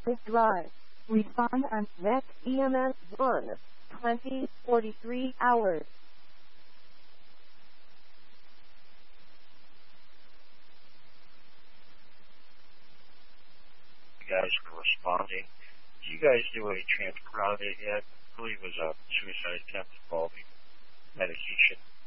Drive. Respond on Vet EMS 1. 2043 hours. You guys for responding. Do you guys do a transport audit yet? I believe it was a suicide attempt involving medication.